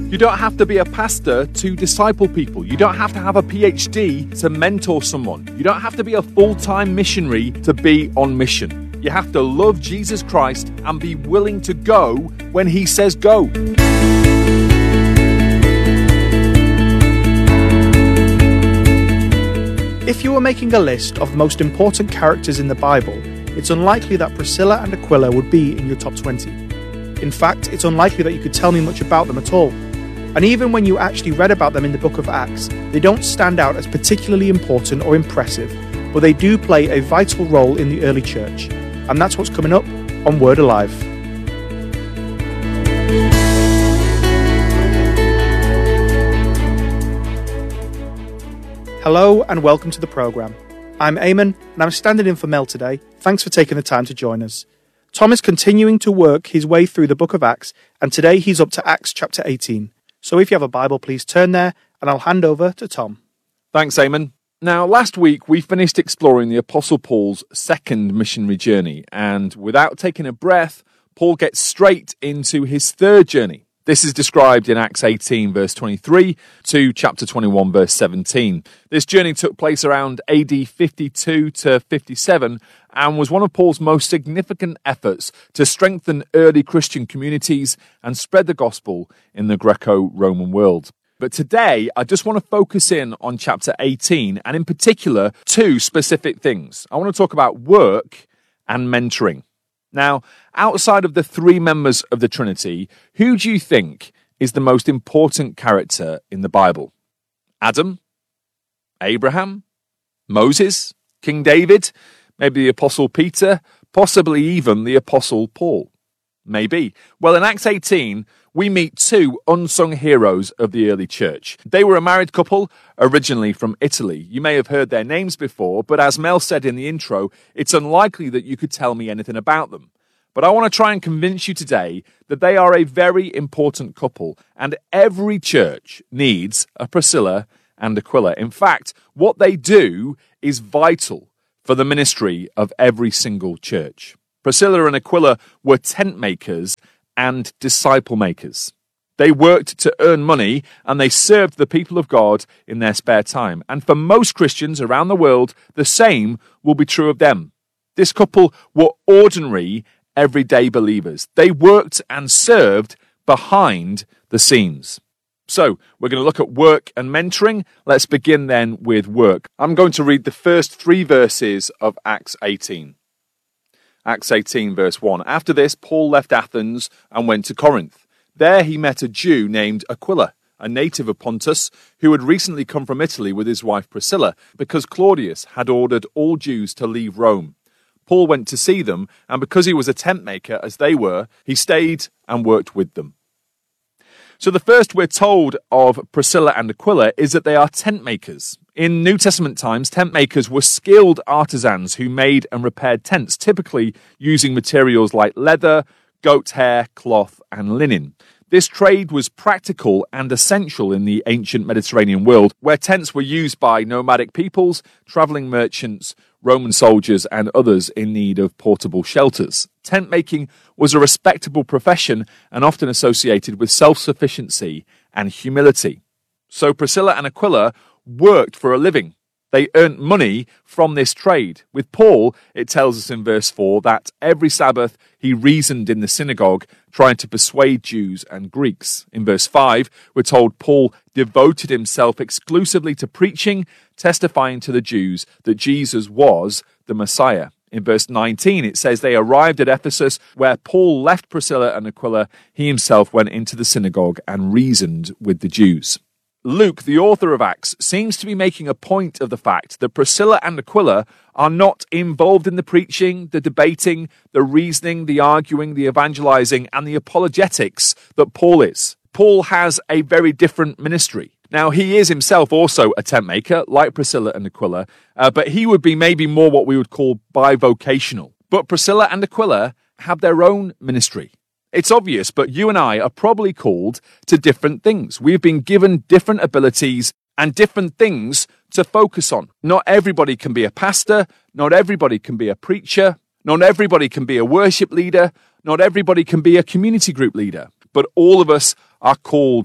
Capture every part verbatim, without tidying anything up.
You don't have to be a pastor to disciple people. You don't have to have a P H D to mentor someone. You don't have to be a full-time missionary to be on mission. You have to love Jesus Christ and be willing to go when he says go. If you were making a list of the most important characters in the Bible, it's unlikely that Priscilla and Aquila would be in your top twenty. In fact, it's unlikely that you could tell me much about them at all. And even when you actually read about them in the book of Acts, they don't stand out as particularly important or impressive, but they do play a vital role in the early church. And that's what's coming up on Word Alive. Hello and welcome to the programme. I'm Eamon and I'm standing in for Mel today. Thanks for taking the time to join us. Tom is continuing to work his way through the book of Acts, and today he's up to Acts chapter eighteen. So if you have a Bible, please turn there, and I'll hand over to Tom. Thanks, Eamon. Now, last week we finished exploring the Apostle Paul's second missionary journey, and without taking a breath, Paul gets straight into his third journey. This is described in Acts eighteen, verse twenty-three, to chapter twenty-one, verse seventeen. This journey took place around A D fifty-two to fifty-seven and was one of Paul's most significant efforts to strengthen early Christian communities and spread the gospel in the Greco-Roman world. But today, I just want to focus in on chapter eighteen, and in particular, two specific things. I want to talk about work and mentoring. Now, outside of the three members of the Trinity, who do you think is the most important character in the Bible? Adam? Abraham? Moses? King David? Maybe the Apostle Peter? Possibly even the Apostle Paul? Maybe. Well, in Acts eighteen, we meet two unsung heroes of the early church. They were a married couple, originally from Italy. You may have heard their names before, but as Mel said in the intro, it's unlikely that you could tell me anything about them. But I want to try and convince you today that they are a very important couple, and every church needs a Priscilla and Aquila. In fact, what they do is vital for the ministry of every single church. Priscilla and Aquila were tent makers and disciple makers. They worked to earn money and they served the people of God in their spare time. And for most Christians around the world, the same will be true of them. This couple were ordinary, everyday believers. They worked and served behind the scenes. So, we're going to look at work and mentoring. Let's begin then with work. I'm going to read the first three verses of Acts eighteen. Acts eighteen, verse one. After this, Paul left Athens and went to Corinth. There he met a Jew named Aquila, a native of Pontus, who had recently come from Italy with his wife Priscilla, because Claudius had ordered all Jews to leave Rome. Paul went to see them, and because he was a tent maker, as they were, he stayed and worked with them. So the first we're told of Priscilla and Aquila is that they are tent makers. In New Testament times, tent makers were skilled artisans who made and repaired tents, typically using materials like leather, goat hair, cloth, and linen. This trade was practical and essential in the ancient Mediterranean world, where tents were used by nomadic peoples, traveling merchants, Roman soldiers, and others in need of portable shelters. Tent making was a respectable profession and often associated with self-sufficiency and humility. So Priscilla and Aquila worked for a living. They earned money from this trade. With Paul, it tells us in verse four that every Sabbath he reasoned in the synagogue, trying to persuade Jews and Greeks. In verse five, we're told Paul devoted himself exclusively to preaching, testifying to the Jews that Jesus was the Messiah. In verse nineteen, it says they arrived at Ephesus, where Paul left Priscilla and Aquila. He himself went into the synagogue and reasoned with the Jews. Luke, the author of Acts, seems to be making a point of the fact that Priscilla and Aquila are not involved in the preaching, the debating, the reasoning, the arguing, the evangelizing, and the apologetics that Paul is. Paul has a very different ministry. Now, he is himself also a tent maker, like Priscilla and Aquila, uh, but he would be maybe more what we would call bivocational. But Priscilla and Aquila have their own ministry. It's obvious, but you and I are probably called to different things. We've been given different abilities and different things to focus on. Not everybody can be a pastor. Not everybody can be a preacher. Not everybody can be a worship leader. Not everybody can be a community group leader. But all of us are called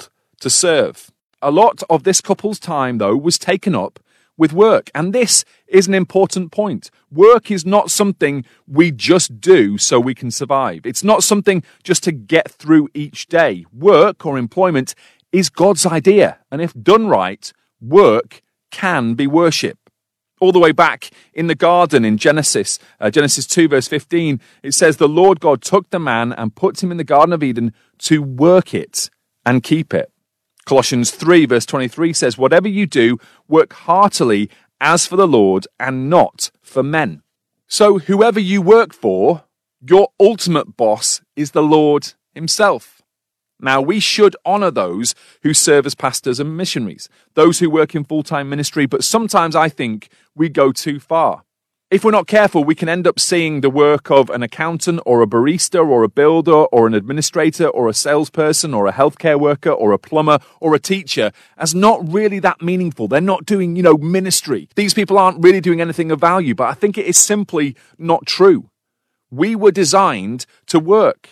to serve. A lot of this couple's time, though, was taken up with work. And this is an important point. Work is not something we just do so we can survive. It's not something just to get through each day. Work or employment is God's idea. And if done right, work can be worship. All the way back in the garden in Genesis, uh, Genesis two verse fifteen, it says, "The Lord God took the man and put him in the Garden of Eden to work it and keep it." Colossians three verse twenty-three says, "Whatever you do, work heartily as for the Lord and not for men." So whoever you work for, your ultimate boss is the Lord himself. Now, we should honour those who serve as pastors and missionaries, those who work in full-time ministry, but sometimes I think we go too far. If we're not careful, we can end up seeing the work of an accountant or a barista or a builder or an administrator or a salesperson or a healthcare worker or a plumber or a teacher as not really that meaningful. They're not doing, you know, ministry. These people aren't really doing anything of value, but I think it is simply not true. We were designed to work.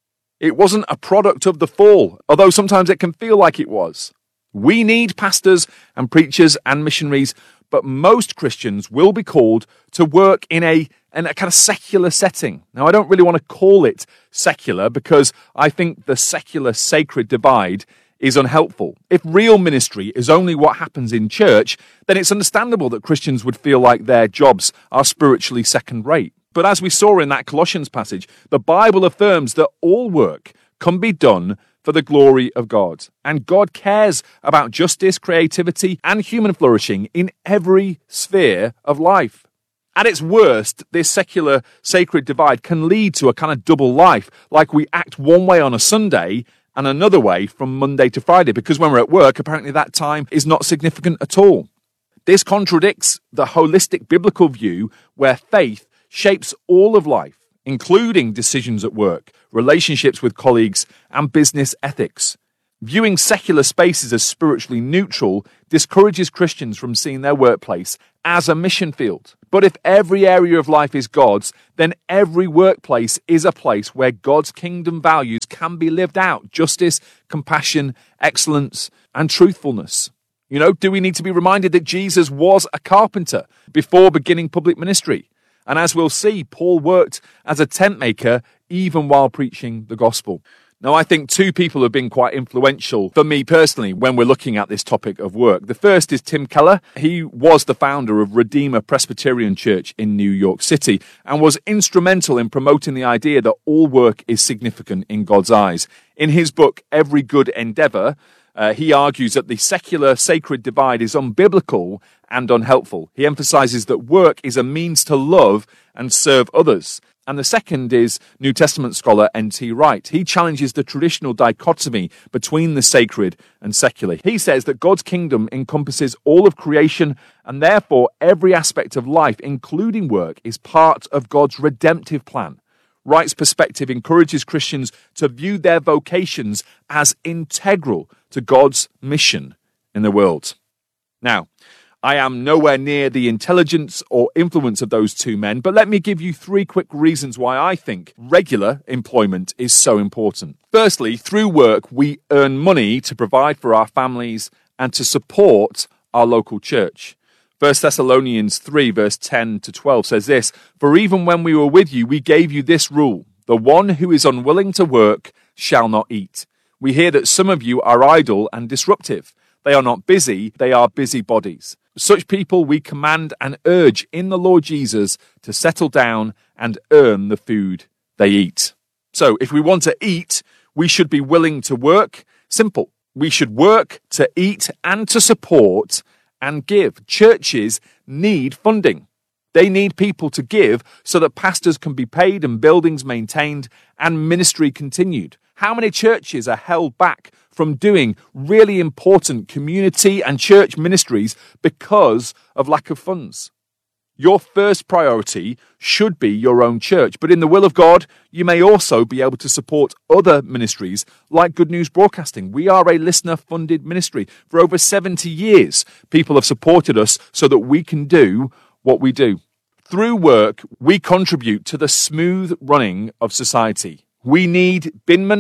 It wasn't a product of the fall, although sometimes it can feel like it was. We need pastors and preachers and missionaries, but most Christians will be called to work in a, in a kind of secular setting. Now, I don't really want to call it secular because I think the secular-sacred divide is unhelpful. If real ministry is only what happens in church, then it's understandable that Christians would feel like their jobs are spiritually second-rate. But as we saw in that Colossians passage, the Bible affirms that all work can be done for the glory of God. And God cares about justice, creativity, and human flourishing in every sphere of life. At its worst, this secular sacred divide can lead to a kind of double life, like we act one way on a Sunday and another way from Monday to Friday, because when we're at work, apparently that time is not significant at all. This contradicts the holistic biblical view where faith shapes all of life, including decisions at work, relationships with colleagues, and business ethics. Viewing secular spaces as spiritually neutral discourages Christians from seeing their workplace as a mission field. But if every area of life is God's, then every workplace is a place where God's kingdom values can be lived out: justice, compassion, excellence, and truthfulness. You know, do we need to be reminded that Jesus was a carpenter before beginning public ministry? And as we'll see, Paul worked as a tent maker even while preaching the gospel. Now, I think two people have been quite influential for me personally when we're looking at this topic of work. The first is Tim Keller. He was the founder of Redeemer Presbyterian Church in New York City and was instrumental in promoting the idea that all work is significant in God's eyes. In his book, Every Good Endeavor, Uh, he argues that the secular-sacred divide is unbiblical and unhelpful. He emphasizes that work is a means to love and serve others. And the second is New Testament scholar N T Wright. He challenges the traditional dichotomy between the sacred and secular. He says that God's kingdom encompasses all of creation, and therefore every aspect of life, including work, is part of God's redemptive plan. Wright's perspective encourages Christians to view their vocations as integral to God's mission in the world. Now, I am nowhere near the intelligence or influence of those two men, but let me give you three quick reasons why I think regular employment is so important. Firstly, through work, we earn money to provide for our families and to support our local church. First Thessalonians three, verse ten to twelve says this, "For even when we were with you, we gave you this rule: the one who is unwilling to work shall not eat. We hear that some of you are idle and disruptive. They are not busy, they are busybodies. Such people we command and urge in the Lord Jesus to settle down and earn the food they eat." So if we want to eat, we should be willing to work. Simple. We should work to eat and to support and give. Churches need funding. They need people to give so that pastors can be paid and buildings maintained and ministry continued. How many churches are held back from doing really important community and church ministries because of lack of funds? Your first priority should be your own church, but in the will of God, you may also be able to support other ministries like Good News Broadcasting. We are a listener-funded ministry. For over seventy years, people have supported us so that we can do what we do. Through work, we contribute to the smooth running of society. We need binmen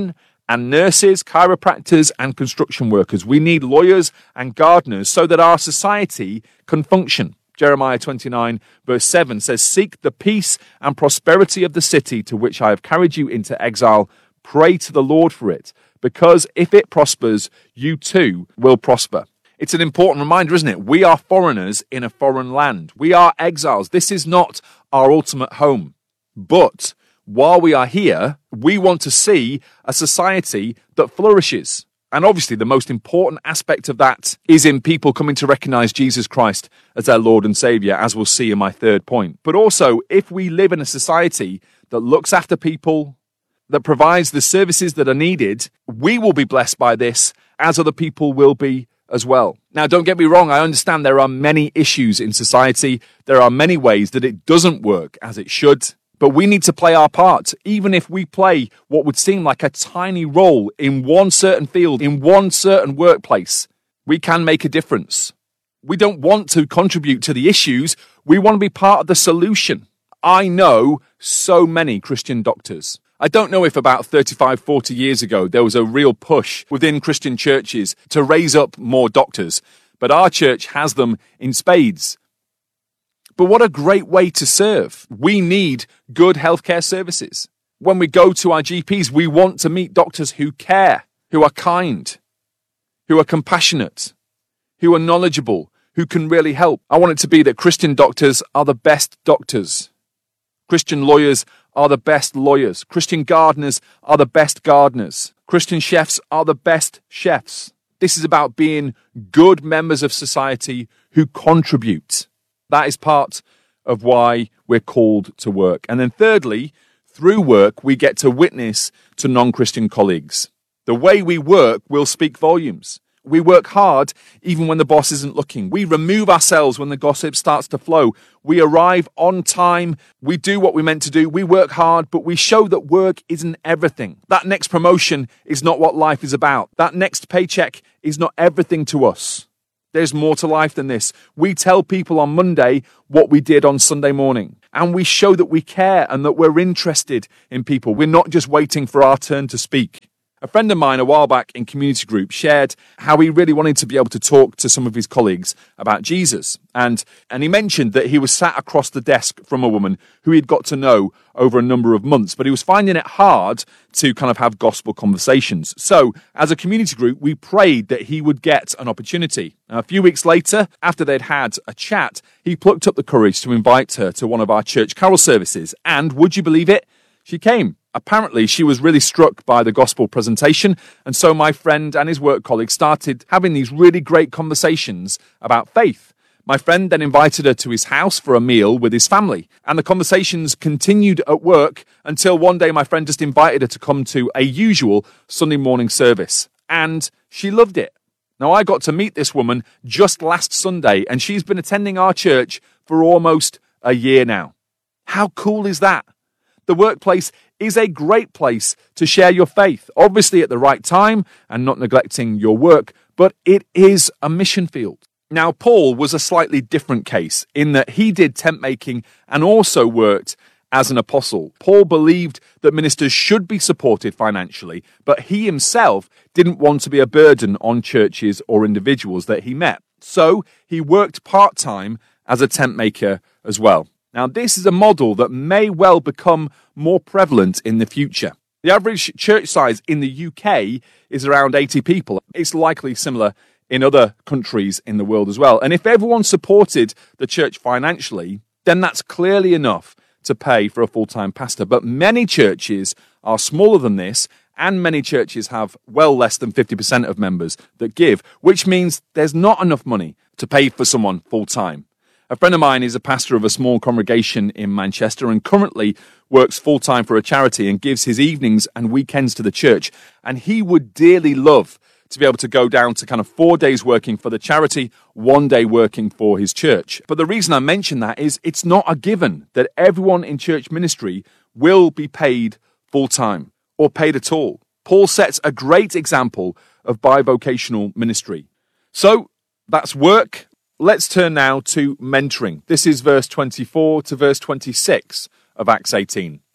and nurses, chiropractors, and construction workers. We need lawyers and gardeners so that our society can function. Jeremiah twenty-nine verse seven says, "Seek the peace and prosperity of the city to which I have carried you into exile. Pray to the Lord for it, because if it prospers, you too will prosper." It's an important reminder, isn't it? We are foreigners in a foreign land. We are exiles. This is not our ultimate home. But while we are here, we want to see a society that flourishes. And obviously, the most important aspect of that is in people coming to recognize Jesus Christ as their Lord and Savior, as we'll see in my third point. But also, if we live in a society that looks after people, that provides the services that are needed, we will be blessed by this, as other people will be as well. Now, don't get me wrong. I understand there are many issues in society. There are many ways that it doesn't work as it should. But we need to play our part, even if we play what would seem like a tiny role in one certain field, in one certain workplace. We can make a difference. We don't want to contribute to the issues. We want to be part of the solution. I know so many Christian doctors. I don't know if about thirty-five, forty years ago there was a real push within Christian churches to raise up more doctors, but our church has them in spades. But what a great way to serve. We need good healthcare services. When we go to our G Ps, we want to meet doctors who care, who are kind, who are compassionate, who are knowledgeable, who can really help. I want it to be that Christian doctors are the best doctors. Christian lawyers are the best lawyers. Christian gardeners are the best gardeners. Christian chefs are the best chefs. This is about being good members of society who contribute. That is part of why we're called to work. And then thirdly, through work, we get to witness to non-Christian colleagues. The way we work will speak volumes. We work hard even when the boss isn't looking. We remove ourselves when the gossip starts to flow. We arrive on time. We do what we're meant to do. We work hard, but we show that work isn't everything. That next promotion is not what life is about. That next paycheck is not everything to us. There's more to life than this. We tell people on Monday what we did on Sunday morning. And we show that we care and that we're interested in people. We're not just waiting for our turn to speak. A friend of mine a while back in community group shared how he really wanted to be able to talk to some of his colleagues about Jesus. And, and he mentioned that he was sat across the desk from a woman who he'd got to know over a number of months, but he was finding it hard to kind of have gospel conversations. So as a community group, we prayed that he would get an opportunity. Now, a few weeks later, after they'd had a chat, he plucked up the courage to invite her to one of our church carol services. And would you believe it? She came. Apparently, she was really struck by the gospel presentation, and so my friend and his work colleague started having these really great conversations about faith. My friend then invited her to his house for a meal with his family, and the conversations continued at work until one day my friend just invited her to come to a usual Sunday morning service, and she loved it. Now, I got to meet this woman just last Sunday, and she's been attending our church for almost a year now. How cool is that? The workplace is a great place to share your faith, obviously at the right time and not neglecting your work, but it is a mission field. Now, Paul was a slightly different case in that he did tent making and also worked as an apostle. Paul believed that ministers should be supported financially, but he himself didn't want to be a burden on churches or individuals that he met. So he worked part-time as a tent maker as well. Now, this is a model that may well become more prevalent in the future. The average church size in the U K is around eighty people. It's likely similar in other countries in the world as well. And if everyone supported the church financially, then that's clearly enough to pay for a full-time pastor. But many churches are smaller than this, and many churches have well less than fifty percent of members that give, which means there's not enough money to pay for someone full-time. A friend of mine is a pastor of a small congregation in Manchester and currently works full-time for a charity and gives his evenings and weekends to the church. And he would dearly love to be able to go down to kind of four days working for the charity, one day working for his church. But the reason I mention that is it's not a given that everyone in church ministry will be paid full-time or paid at all. Paul sets a great example of bivocational ministry. So that's work. Let's turn now to mentoring. This is verse twenty-four to verse twenty-six of Acts eighteen.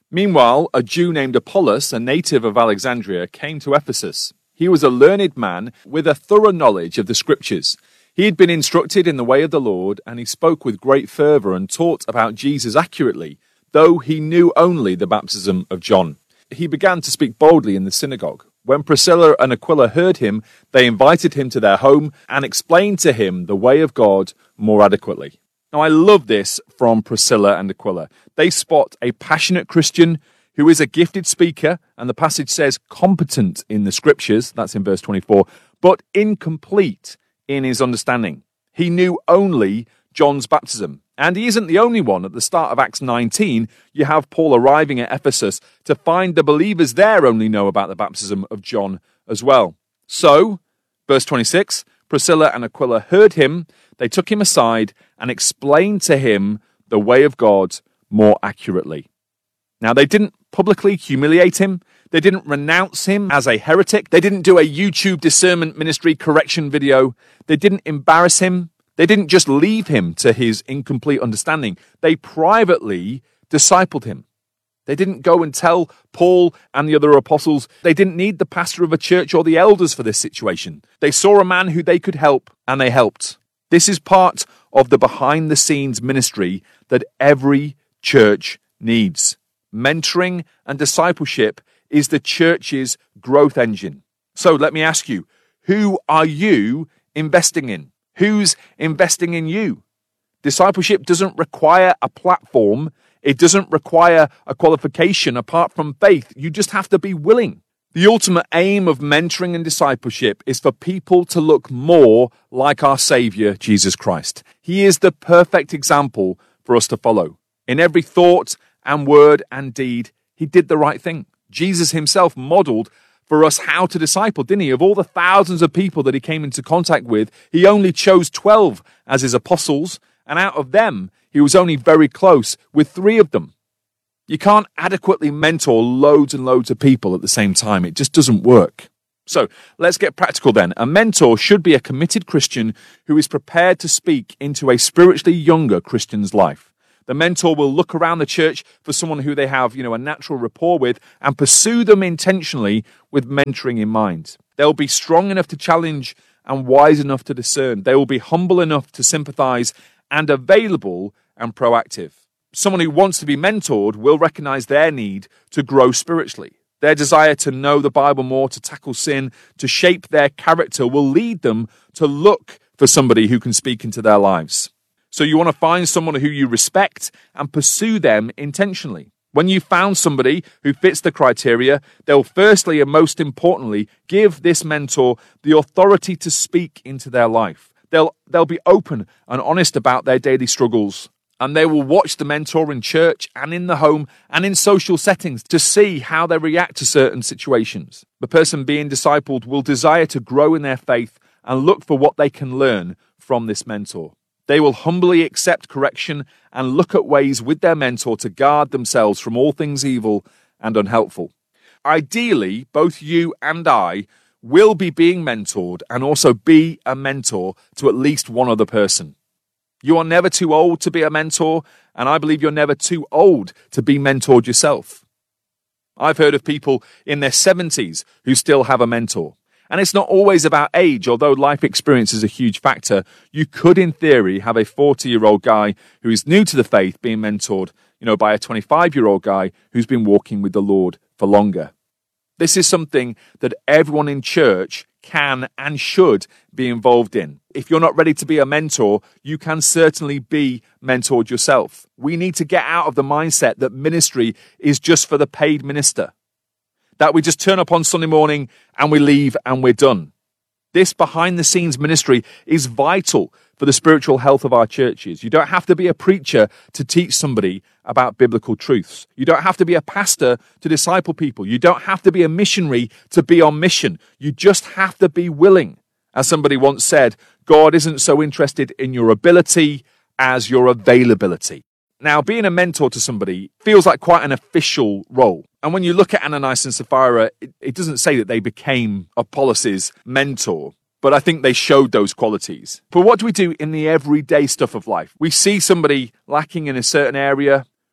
Meanwhile, a Jew named Apollos, a native of Alexandria, came to Ephesus. He was a learned man with a thorough knowledge of the Scriptures. He had been instructed in the way of the Lord, and he spoke with great fervour and taught about Jesus accurately, though he knew only the baptism of John. He began to speak boldly in the synagogue. When Priscilla and Aquila heard him, they invited him to their home and explained to him the way of God more adequately. Now, I love this from Priscilla and Aquila. They spot a passionate Christian who is a gifted speaker, and the passage says competent in the Scriptures, that's in verse twenty-four, but incomplete in his understanding. He knew only John's baptism. And he isn't the only one. At the start of Acts nineteen, you have Paul arriving at Ephesus to find the believers there only know about the baptism of John as well. So, verse twenty-six, Priscilla and Aquila heard him, they took him aside and explained to him the way of God more accurately. Now, they didn't publicly humiliate him. They didn't renounce him as a heretic. They didn't do a YouTube discernment ministry correction video. They didn't embarrass him. They didn't just leave him to his incomplete understanding. They privately discipled him. They didn't go and tell Paul and the other apostles. They didn't need the pastor of a church or the elders for this situation. They saw a man who they could help, and they helped. This is part of the behind-the-scenes ministry that every church needs. Mentoring and discipleship is the church's growth engine. So let me ask you, who are you investing in? Who's investing in you? Discipleship doesn't require a platform. It doesn't require a qualification apart from faith. You just have to be willing. The ultimate aim of mentoring and discipleship is for people to look more like our Savior, Jesus Christ. He is the perfect example for us to follow. In every thought and word and deed, he did the right thing. Jesus himself modeled for us how to disciple, didn't he? Of all the thousands of people that he came into contact with, he only chose twelve as his apostles, and out of them, he was only very close with three of them. You can't adequately mentor loads and loads of people at the same time. It just doesn't work. So let's get practical then. A mentor should be a committed Christian who is prepared to speak into a spiritually younger Christian's life. The mentor will look around the church for someone who they have, you know, a natural rapport with and pursue them intentionally with mentoring in mind. They'll be strong enough to challenge and wise enough to discern. They will be humble enough to sympathize and available and proactive. Someone who wants to be mentored will recognize their need to grow spiritually. Their desire to know the Bible more, to tackle sin, to shape their character will lead them to look for somebody who can speak into their lives. So you want to find someone who you respect and pursue them intentionally. When you've found somebody who fits the criteria, they'll firstly and most importantly give this mentor the authority to speak into their life. They'll, they'll be open and honest about their daily struggles. And they will watch the mentor in church and in the home and in social settings to see how they react to certain situations. The person being discipled will desire to grow in their faith and look for what they can learn from this mentor. They will humbly accept correction and look at ways with their mentor to guard themselves from all things evil and unhelpful. Ideally, both you and I will be being mentored and also be a mentor to at least one other person. You are never too old to be a mentor, and I believe you're never too old to be mentored yourself. I've heard of people in their seventies who still have a mentor. And it's not always about age, although life experience is a huge factor. You could, in theory, have a forty-year-old guy who is new to the faith being mentored, you know, by a twenty-five-year-old guy who's been walking with the Lord for longer. This is something that everyone in church can and should be involved in. If you're not ready to be a mentor, you can certainly be mentored yourself. We need to get out of the mindset that ministry is just for the paid minister, that we just turn up on Sunday morning and we leave and we're done. This behind-the-scenes ministry is vital for the spiritual health of our churches. You don't have to be a preacher to teach somebody about biblical truths. You don't have to be a pastor to disciple people. You don't have to be a missionary to be on mission. You just have to be willing. As somebody once said, God isn't so interested in your ability as your availability. Now, being a mentor to somebody feels like quite an official role. And when you look at Ananias and Sapphira, it, it doesn't say that they became Apollos' mentor, but I think they showed those qualities. But what do we do in the everyday stuff of life? We see somebody lacking in a certain area.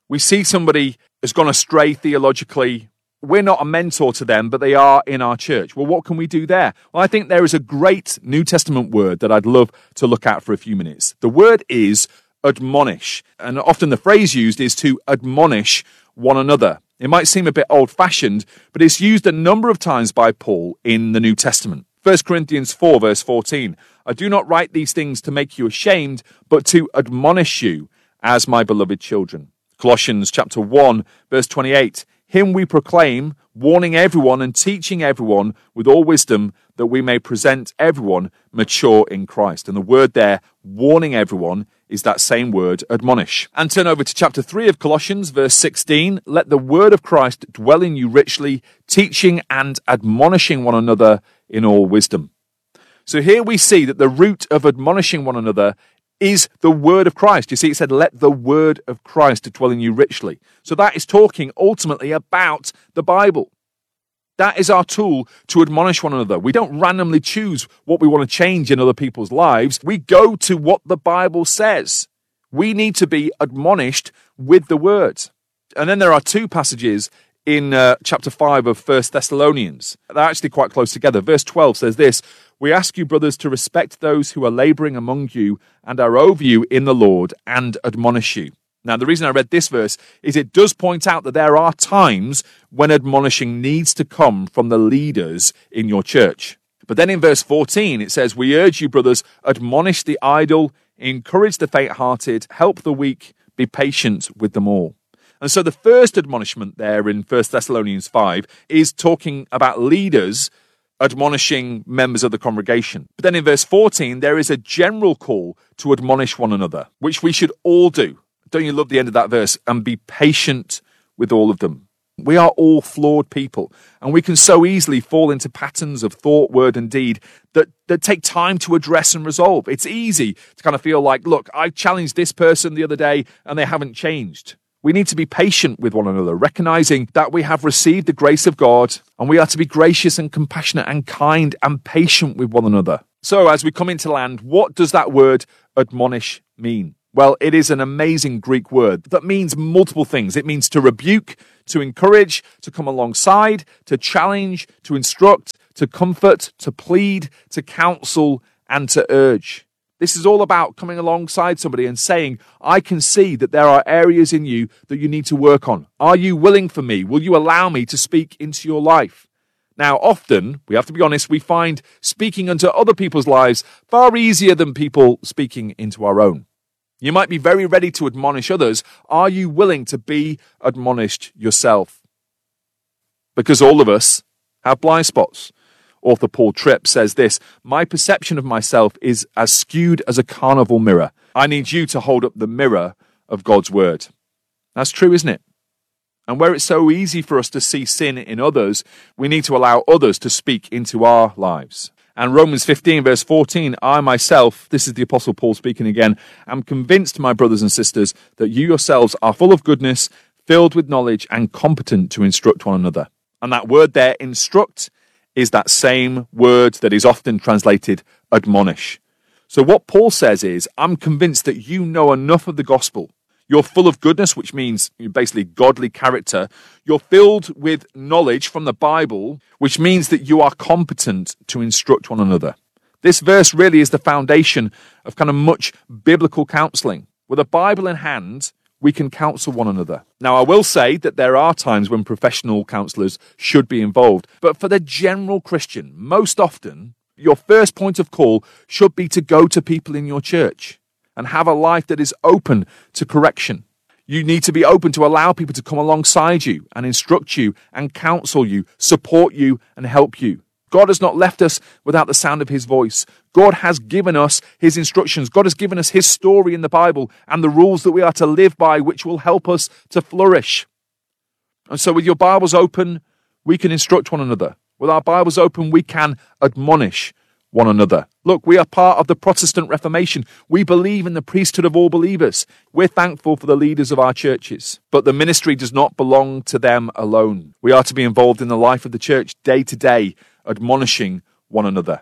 We see somebody has gone astray theologically. We're not a mentor to them, but they are in our church. Well, what can we do there? Well, I think there is a great New Testament word that I'd love to look at for a few minutes. The word is admonish. And often the phrase used is to admonish one another. It might seem a bit old-fashioned, but it's used a number of times by Paul in the New Testament. First Corinthians four, verse fourteen. I do not write these things to make you ashamed, but to admonish you as my beloved children. Colossians chapter one, verse twenty-eight. Him we proclaim, warning everyone and teaching everyone with all wisdom, that we may present everyone mature in Christ. And the word there, warning everyone, is that same word, admonish. And turn over to chapter three of Colossians, verse sixteen. Let the word of Christ dwell in you richly, teaching and admonishing one another in all wisdom. So here we see that the root of admonishing one another is the word of Christ. You see, it said, let the word of Christ dwell in you richly. So that is talking ultimately about the Bible. That is our tool to admonish one another. We don't randomly choose what we want to change in other people's lives. We go to what the Bible says. We need to be admonished with the word. And then there are two passages in uh, chapter five of First Thessalonians. They're actually quite close together. Verse twelve says this, we ask you, brothers, to respect those who are laboring among you and are over you in the Lord and admonish you. Now, the reason I read this verse is it does point out that there are times when admonishing needs to come from the leaders in your church. But then in verse fourteen, it says, we urge you, brothers, admonish the idle, encourage the faint-hearted, help the weak, be patient with them all. And so the first admonishment there in First Thessalonians five is talking about leaders admonishing members of the congregation. But then in verse fourteen, there is a general call to admonish one another, which we should all do. Don't you love the end of that verse? And be patient with all of them. We are all flawed people, and we can so easily fall into patterns of thought, word, and deed that, that take time to address and resolve. It's easy to kind of feel like, look, I challenged this person the other day, and they haven't changed. We need to be patient with one another, recognizing that we have received the grace of God, and we are to be gracious and compassionate and kind and patient with one another. So as we come into land, what does that word admonish mean? Well, it is an amazing Greek word that means multiple things. It means to rebuke, to encourage, to come alongside, to challenge, to instruct, to comfort, to plead, to counsel, and to urge. This is all about coming alongside somebody and saying, I can see that there are areas in you that you need to work on. Are you willing for me? Will you allow me to speak into your life? Now, often, we have to be honest, we find speaking into other people's lives far easier than people speaking into our own. You might be very ready to admonish others. Are you willing to be admonished yourself? Because all of us have blind spots. Author Paul Tripp says this, my perception of myself is as skewed as a carnival mirror. I need you to hold up the mirror of God's word. That's true, isn't it? And where it's so easy for us to see sin in others, we need to allow others to speak into our lives. And Romans fifteen, verse fourteen, I myself, this is the Apostle Paul speaking again, am convinced, my brothers and sisters, that you yourselves are full of goodness, filled with knowledge, and competent to instruct one another. And that word there, instruct, is that same word that is often translated admonish. So what Paul says is, I'm convinced that you know enough of the gospel. You're full of goodness, which means basically godly character. You're filled with knowledge from the Bible, which means that you are competent to instruct one another. This verse really is the foundation of kind of much biblical counseling. With a Bible in hand, we can counsel one another. Now, I will say that there are times when professional counselors should be involved, but for the general Christian, most often, your first point of call should be to go to people in your church and have a life that is open to correction. You need to be open to allow people to come alongside you and instruct you and counsel you, support you and help you. God has not left us without the sound of his voice. God has given us his instructions. God has given us his story in the Bible and the rules that we are to live by, which will help us to flourish. And so with your Bibles open, we can instruct one another. With our Bibles open, we can admonish one another. Look, we are part of the Protestant Reformation. We believe in the priesthood of all believers. We're thankful for the leaders of our churches, but the ministry does not belong to them alone. We are to be involved in the life of the church day to day, admonishing one another.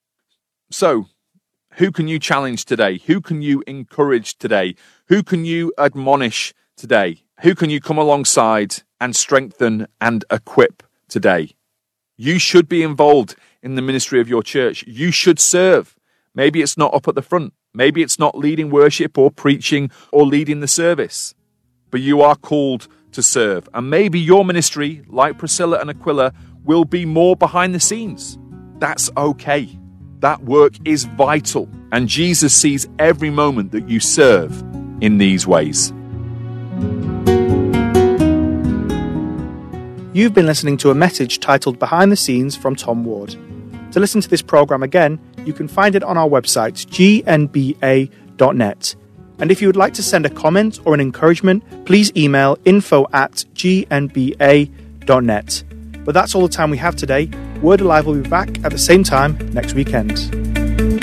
So, who can you challenge today? Who can you encourage today? Who can you admonish today? Who can you come alongside and strengthen and equip today? You should be involved in the ministry of your church. You should serve. Maybe it's not up at the front. Maybe it's not leading worship or preaching or leading the service. But you are called to serve. And maybe your ministry, like Priscilla and Aquila, will be more behind the scenes. That's okay. That work is vital. And Jesus sees every moment that you serve in these ways. You've been listening to a message titled Behind the Scenes from Tom Ward. To listen to this programme again, you can find it on our website, g n b a dot net. And if you would like to send a comment or an encouragement, please email info at g n b a dot net. But that's all the time we have today. Word Alive will be back at the same time next weekend.